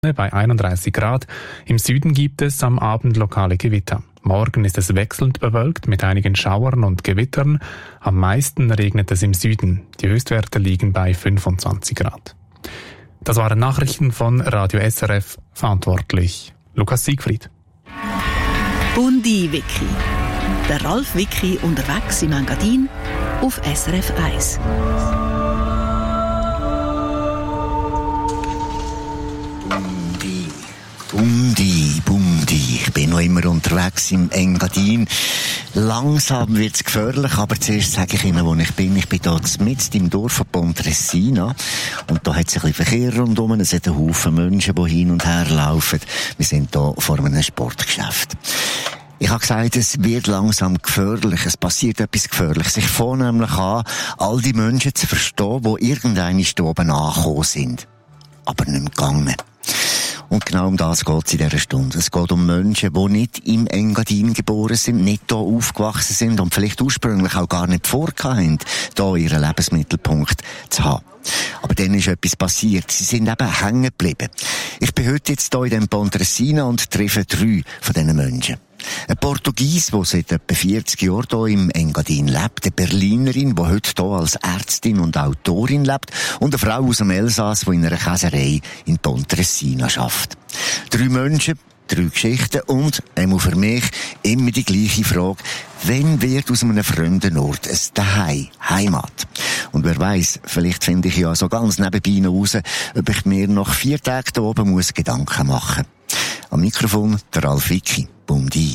bei 31 Grad. Im Süden gibt es am Abend lokale Gewitter. Morgen ist es wechselnd bewölkt mit einigen Schauern und Gewittern. Am meisten regnet es im Süden. Die Höchstwerte liegen bei 25 Grad. Das waren Nachrichten von Radio SRF, verantwortlich Lukas Siegfried. Bundi-Wiki. Der Ralf Wiki unterwegs im Engadin auf SRF 1. Bundi. Ich bin noch immer unterwegs im Engadin. Langsam wird's gefährlich, aber zuerst sage ich Ihnen, wo ich bin. Ich bin hier mitten im Dorf von Pontresina. Und da hat es ein bisschen Verkehr rundherum. Es sind ein Haufen Menschen, die hin und her laufen. Wir sind hier vor einem Sportgeschäft. Ich habe gesagt, es wird langsam gefährlich. Es passiert etwas Gefährliches. Ich fange nämlich an, all die Menschen zu verstehen, die irgendwann hier oben angekommen sind. Aber nicht mehr gegangen. Und genau um das geht es in dieser Stunde. Es geht um Menschen, die nicht im Engadin geboren sind, nicht hier aufgewachsen sind und vielleicht ursprünglich auch gar nicht vorhatten, hier ihren Lebensmittelpunkt zu haben. Aber dann ist etwas passiert. Sie sind eben hängen geblieben. Ich bin heute jetzt hier in dem Pontresina und treffe 3 von diesen Menschen. Eine Portugies, die seit etwa 40 Jahren hier im Engadin lebt, eine Berlinerin, die heute hier als Ärztin und Autorin lebt und eine Frau aus dem Elsass, die in einer Käserei in Pontresina arbeitet. 3 Menschen, 3 Geschichten und, einmal für mich, immer die gleiche Frage: Wann wird aus einem fremden Ort ein Zuhause, Heimat? Und wer weiss, vielleicht finde ich ja so ganz nebenbei noch raus, ob ich mir nach 4 Tagen hier oben Gedanken machen muss. Am Mikrofon der Ralf Wiki. Bundi.